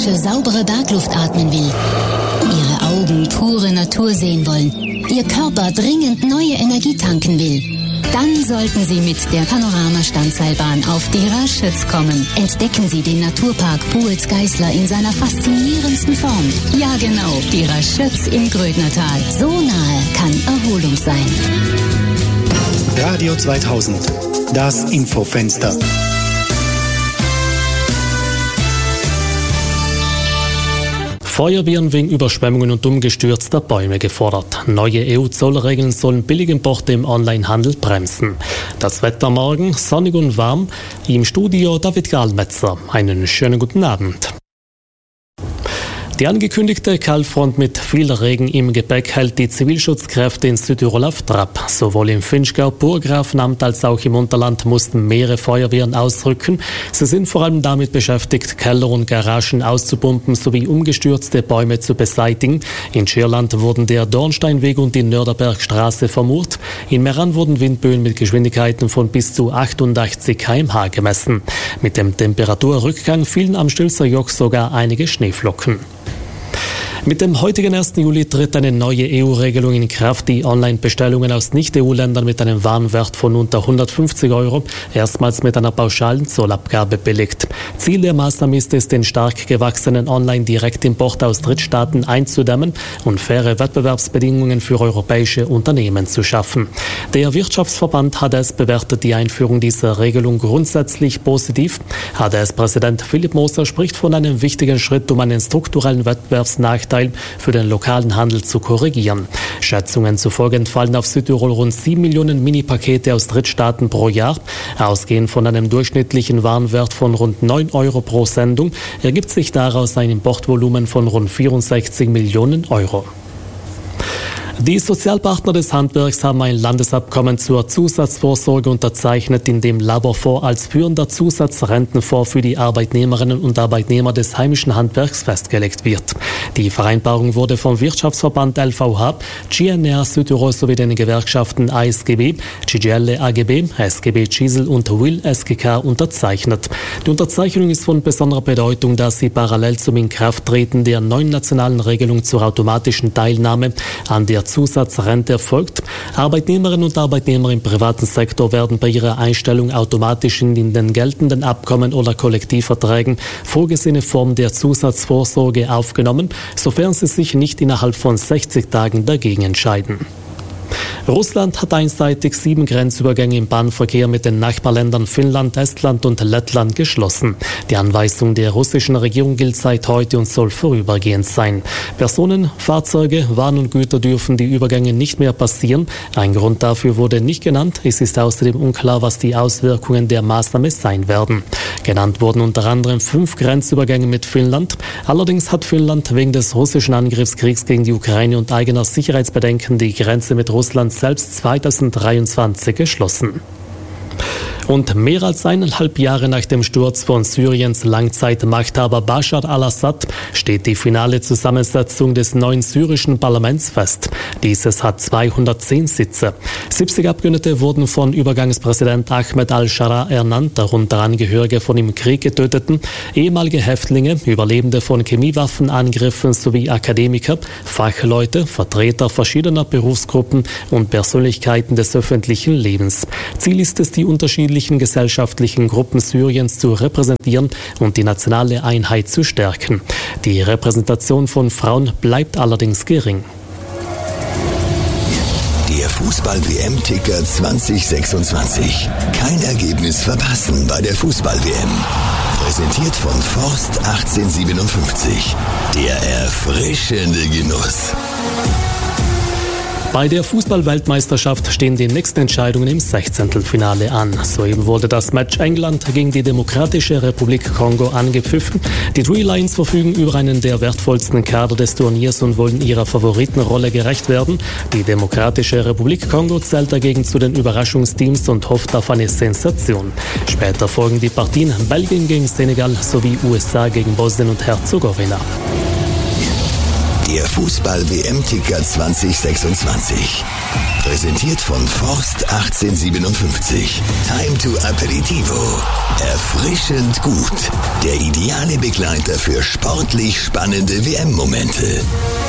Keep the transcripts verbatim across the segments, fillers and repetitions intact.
frische, saubere Bergluft atmen will, Ihre Augen pure Natur sehen wollen, Ihr Körper dringend neue Energie tanken will, dann sollten Sie mit der Panorama-Standseilbahn auf die Raschütz kommen. Entdecken Sie den Naturpark Buetz-Geisler in seiner faszinierendsten Form. Ja genau, die Raschütz im Grödnertal. So nahe kann Erholung sein. Radio zweitausend, das Infofenster. Feuerwehren wegen Überschwemmungen und umgestürzter Bäume gefordert. Neue E U-Zollregeln sollen Billigimporte im Onlinehandel bremsen. Das Wetter morgen sonnig und warm. Im Studio David Gahlmetzer. Einen schönen guten Abend. Die angekündigte Kaltfront mit viel Regen im Gepäck hält die Zivilschutzkräfte in Südtirol auf Trab. Sowohl im Vinschgau, Burggrafenamt als auch im Unterland mussten mehrere Feuerwehren ausrücken. Sie sind vor allem damit beschäftigt, Keller und Garagen auszupumpen sowie umgestürzte Bäume zu beseitigen. In Schirland wurden der Dornsteinweg und die Nörderbergstraße vermurt. In Meran wurden Windböen mit Geschwindigkeiten von bis zu achtundachtzig Kilometer pro Stunde gemessen. Mit dem Temperaturrückgang fielen am Stilzer Joch sogar einige Schneeflocken. Mit dem heutigen ersten Juli tritt eine neue E U-Regelung in Kraft, die Online-Bestellungen aus Nicht-E U-Ländern mit einem Warenwert von unter hundertfünfzig Euro erstmals mit einer pauschalen Zollabgabe belegt. Ziel der Maßnahme ist es, den stark gewachsenen Online-Direktimport aus Drittstaaten einzudämmen und faire Wettbewerbsbedingungen für europäische Unternehmen zu schaffen. Der Wirtschaftsverband H D S bewertet die Einführung dieser Regelung grundsätzlich positiv. H D S-Präsident Philipp Moser spricht von einem wichtigen Schritt, um einen strukturellen Wettbewerbsnachteil für den lokalen Handel zu korrigieren. Schätzungen zufolge entfallen auf Südtirol rund sieben Millionen Mini-Pakete aus Drittstaaten pro Jahr. Ausgehend von einem durchschnittlichen Warenwert von rund neun Euro pro Sendung ergibt sich daraus ein Importvolumen von rund vierundsechzig Millionen Euro. Die Sozialpartner des Handwerks haben ein Landesabkommen zur Zusatzvorsorge unterzeichnet, in dem Laborfonds als führender Zusatzrentenfonds für die Arbeitnehmerinnen und Arbeitnehmer des heimischen Handwerks festgelegt wird. Die Vereinbarung wurde vom Wirtschaftsverband L V H, G N R Südtirol sowie den Gewerkschaften A S G B, G G L A G B, S G B Gisel und Will S G K unterzeichnet. Die Unterzeichnung ist von besonderer Bedeutung, da sie parallel zum Inkrafttreten der neuen nationalen Regelung zur automatischen Teilnahme an der Zusatzrente erfolgt. Arbeitnehmerinnen und Arbeitnehmer im privaten Sektor werden bei ihrer Einstellung automatisch in den geltenden Abkommen oder Kollektivverträgen vorgesehene Form der Zusatzvorsorge aufgenommen, sofern sie sich nicht innerhalb von sechzig Tagen dagegen entscheiden. Russland hat einseitig sieben Grenzübergänge im Bahnverkehr mit den Nachbarländern Finnland, Estland und Lettland geschlossen. Die Anweisung der russischen Regierung gilt seit heute und soll vorübergehend sein. Personen, Fahrzeuge, Waren und Güter dürfen die Übergänge nicht mehr passieren. Ein Grund dafür wurde nicht genannt. Es ist außerdem unklar, was die Auswirkungen der Maßnahme sein werden. Genannt wurden unter anderem fünf Grenzübergänge mit Finnland. Allerdings hat Finnland wegen des russischen Angriffskriegs gegen die Ukraine und eigener Sicherheitsbedenken die Grenze mit Russland selbst zweitausenddreiundzwanzig geschlossen. Und mehr als eineinhalb Jahre nach dem Sturz von Syriens Langzeitmachthaber Bashar al-Assad steht die finale Zusammensetzung des neuen syrischen Parlaments fest. Dieses hat zweihundertzehn Sitze. siebzig Abgeordnete wurden von Übergangspräsident Ahmed al-Sharaa ernannt, darunter Angehörige von im Krieg Getöteten, ehemalige Häftlinge, Überlebende von Chemiewaffenangriffen sowie Akademiker, Fachleute, Vertreter verschiedener Berufsgruppen und Persönlichkeiten des öffentlichen Lebens. Ziel ist es, die unterschiedlichen gesellschaftlichen Gruppen Syriens zu repräsentieren und die nationale Einheit zu stärken. Die Repräsentation von Frauen bleibt allerdings gering. Der Fußball-W M-Ticker zwanzig sechsundzwanzig. Kein Ergebnis verpassen bei der Fußball-W M. Präsentiert von Forst achtzehnhundertsiebenundfünfzig. Der erfrischende Genuss. Bei der Fußball-Weltmeisterschaft stehen die nächsten Entscheidungen im Sechzehntelfinale an. Soeben wurde das Match England gegen die Demokratische Republik Kongo angepfiffen. Die Three Lions verfügen über einen der wertvollsten Kader des Turniers und wollen ihrer Favoritenrolle gerecht werden. Die Demokratische Republik Kongo zählt dagegen zu den Überraschungsteams und hofft auf eine Sensation. Später folgen die Partien Belgien gegen Senegal sowie U S A gegen Bosnien und Herzegowina. Der Fußball-W M-Ticker zwanzig sechsundzwanzig. Präsentiert von Forst achtzehnhundertsiebenundfünfzig. Time to Aperitivo. Erfrischend gut. Der ideale Begleiter für sportlich spannende W M-Momente.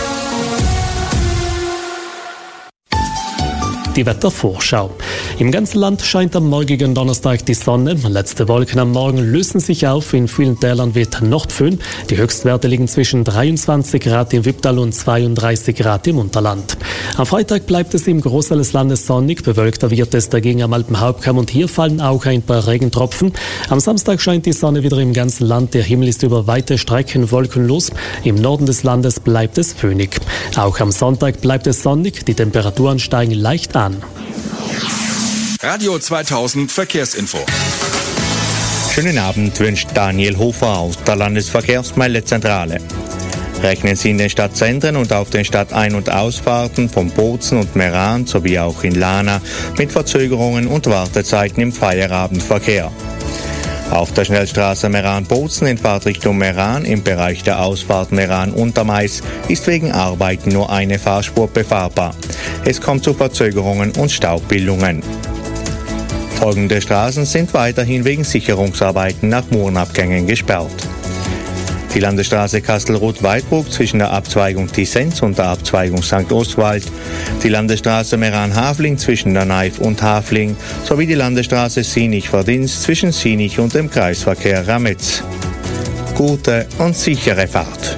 Die Wettervorschau. Im ganzen Land scheint am morgigen Donnerstag die Sonne. Letzte Wolken am Morgen lösen sich auf. In vielen Tälern weht Nordföhn. Die Höchstwerte liegen zwischen dreiundzwanzig Grad im Wipptal und zweiunddreißig Grad im Unterland. Am Freitag bleibt es im Großteil des Landes sonnig. Bewölkter wird es dagegen am Alpenhauptkamm und hier fallen auch ein paar Regentropfen. Am Samstag scheint die Sonne wieder im ganzen Land. Der Himmel ist über weite Strecken wolkenlos. Im Norden des Landes bleibt es föhnig. Auch am Sonntag bleibt es sonnig. Die Temperaturen steigen leicht an. Radio zweitausend Verkehrsinfo. Schönen Abend wünscht Daniel Hofer aus der Landesverkehrsmeldezentrale. Rechnen Sie in den Stadtzentren und auf den Stadtein- und Ausfahrten von Bozen und Meran sowie auch in Lana mit Verzögerungen und Wartezeiten im Feierabendverkehr. Auf der Schnellstraße Meran-Bozen in Fahrtrichtung Meran im Bereich der Ausfahrt Meran-Untermais ist wegen Arbeiten nur eine Fahrspur befahrbar. Es kommt zu Verzögerungen und Staubbildungen. Folgende Straßen sind weiterhin wegen Sicherungsarbeiten nach Murenabgängen gesperrt. Die Landesstraße Kastelruth-Weidbruck zwischen der Abzweigung Tissenz und der Abzweigung Sankt Ostwald, die Landesstraße Meran-Havling zwischen der Neif und Havling sowie die Landesstraße Sinich-Verdinst zwischen Sinich und dem Kreisverkehr Rametz. Gute und sichere Fahrt.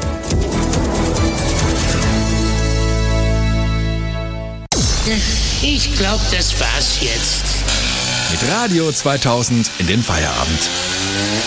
Ich glaube, das war's jetzt. Mit Radio zweitausend in den Feierabend.